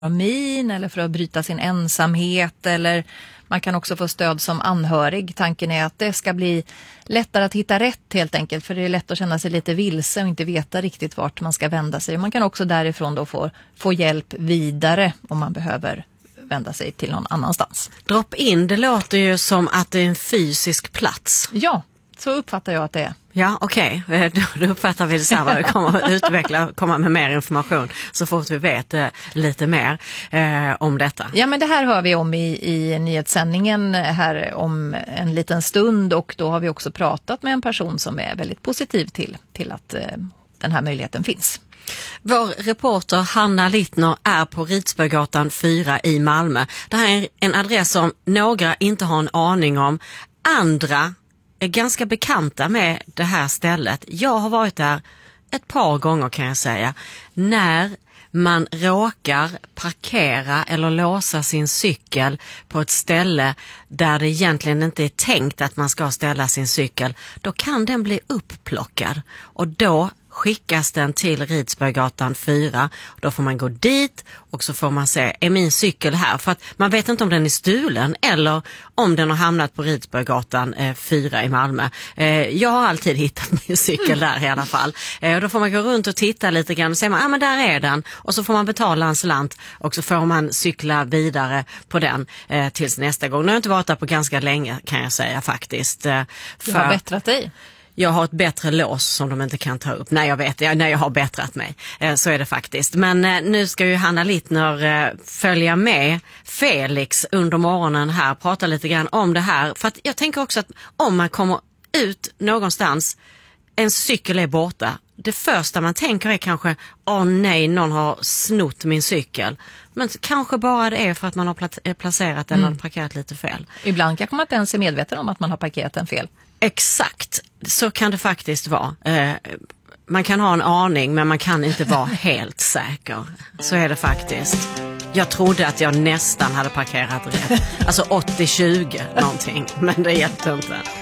min eller för att bryta sin ensamhet, eller man kan också få stöd som anhörig. Tanken är att det ska bli lättare att hitta rätt helt enkelt, för det är lätt att känna sig lite vilse och inte veta riktigt vart man ska vända sig. Man kan också därifrån då få hjälp vidare om man behöver vända sig till någon annanstans. Drop-in, det låter ju som att det är en fysisk plats. Ja, så uppfattar jag att det är. Ja, okej. Då uppfattar vi det så här. Vi kommer att utveckla, komma med mer information så fort vi vet lite mer om detta. Ja, men det här hör vi om i nyhetssändningen här om en liten stund, och då har vi också pratat med en person som är väldigt positiv till att den här möjligheten finns. Vår reporter Hanna Littner är på Ridsberggatan 4 i Malmö. Det här är en adress som några inte har en aning om. Andra är ganska bekanta med det här stället. Jag har varit där ett par gånger kan jag säga. När man råkar parkera eller låsa sin cykel på ett ställe där det egentligen inte är tänkt att man ska ställa sin cykel, då kan den bli uppplockad och då skickas den till Ridsberggatan 4. Då får man gå dit och så får man se, är min cykel här? För att man vet inte om den är stulen eller om den har hamnat på Ridsberggatan 4 i Malmö. Jag har alltid hittat min cykel där i alla fall. Då får man gå runt och titta lite grann och säga, men där är den. Och så får man betala en slant och så får man cykla vidare på den tills nästa gång. Nu har jag inte varit där på ganska länge kan jag säga faktiskt. Du har bättrat dig. Jag har ett bättre lås som de inte kan ta upp. Nej, jag vet det. Nej, jag har bättrat mig. Så är det faktiskt. Men nu ska ju Hanna Littner följa med Felix under morgonen här. Prata lite grann om det här. För att jag tänker också att om man kommer ut någonstans, en cykel är borta. Det första man tänker är kanske, nej, någon har snott min cykel. Men kanske bara det är för att man har placerat den och parkerat lite fel. Ibland kanske man inte ens är medveten om att man har parkerat den fel. Exakt, så kan det faktiskt vara. Man kan ha en aning men man kan inte vara helt säker. Så är det faktiskt. Jag trodde att jag nästan hade parkerat rätt. Alltså 80-20 någonting, men det hjälpte inte.